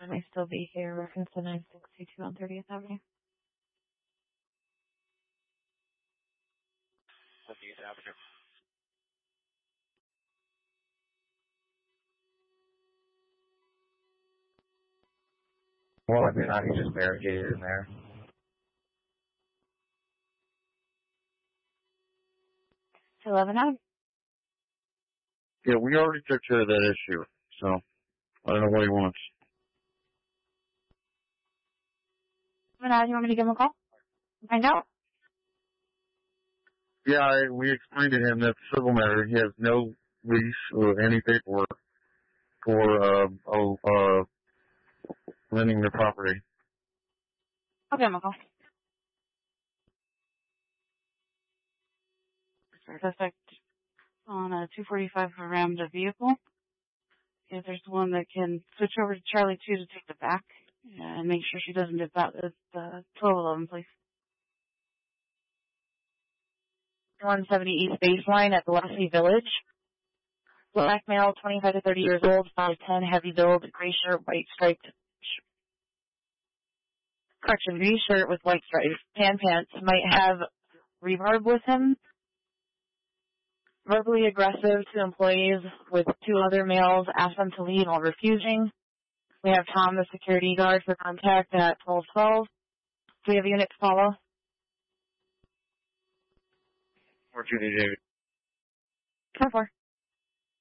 I may still be here. Reference to 9622 on 30th Avenue. 30th Avenue. Well, I mean, he just barricaded in there. To 11 out? Yeah, we already took care of that issue, so I don't know what he wants. 11 out, you want me to give him a call? Find out? Yeah, we explained to him that civil matter, he has no lease or any paperwork for renting the property. I'll give him a call. Suspect on a 245 rammed a vehicle. If there's one that can switch over to Charlie 2 to take the back and make sure she doesn't get that at 1211, please. 170 East Baseline at Velocity Village. Black male, 25 to 30 years old, 5'10", heavy build, gray shirt, white striped. Correction, gray shirt with white stripes. Tan pants. Might have reverb with him. Verbally aggressive to employees with 2 other males. Asked them to leave while refusing. We have Tom, the security guard, for contact at 1212. Do we have a unit to follow? 4 David. 4-4.